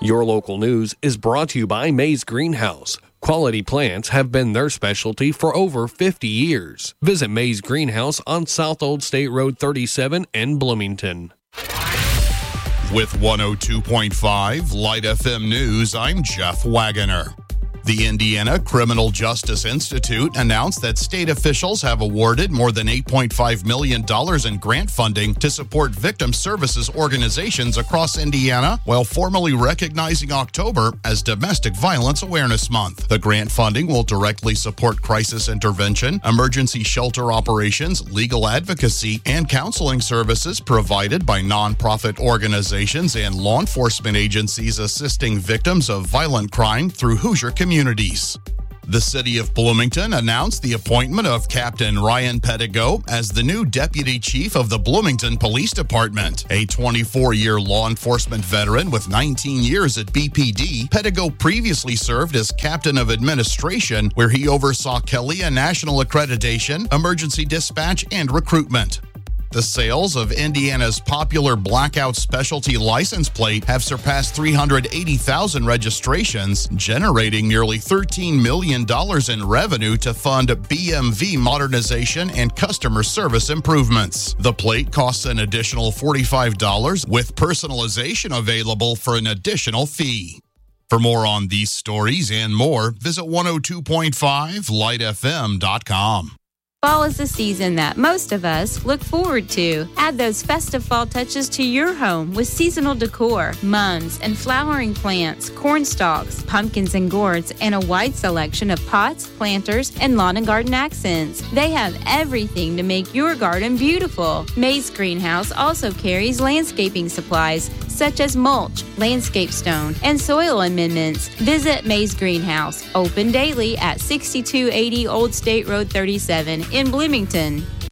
Your local news is brought to you by Mays Greenhouse. Quality plants have been their specialty for over 50 years. Visit Mays Greenhouse on South Old State Road 37 in Bloomington. With 102.5 Light FM News, I'm Jeff Wagoner. The Indiana Criminal Justice Institute announced that state officials have awarded more than $8.5 million in grant funding to support victim services organizations across Indiana, while formally recognizing October as Domestic Violence Awareness Month. The grant funding will directly support crisis intervention, emergency shelter operations, legal advocacy, and counseling services provided by nonprofit organizations and law enforcement agencies assisting victims of violent crime through Hoosier communities. The city of Bloomington announced the appointment of Captain Ryan Pettigo as the new deputy chief of the Bloomington Police Department. A 24-year law enforcement veteran with 19 years at BPD, Pettigo previously served as captain of administration, where he oversaw CALEA National Accreditation, emergency dispatch, and recruitment. The sales of Indiana's popular Blackout Specialty license plate have surpassed 380,000 registrations, generating nearly $13 million in revenue to fund BMV modernization and customer service improvements. The plate costs an additional $45, with personalization available for an additional fee. For more on these stories and more, visit 102.5lightfm.com. Fall is the season that most of us look forward to. Add those festive fall touches to your home with seasonal decor, mums and flowering plants, corn stalks, pumpkins and gourds, and a wide selection of pots, planters, and lawn and garden accents. They have everything to make your garden beautiful. Mays Greenhouse also carries landscaping supplies such as mulch, landscape stone, and soil amendments. Visit Mays Greenhouse, open daily at 6280 Old State Road 37 in Bloomington.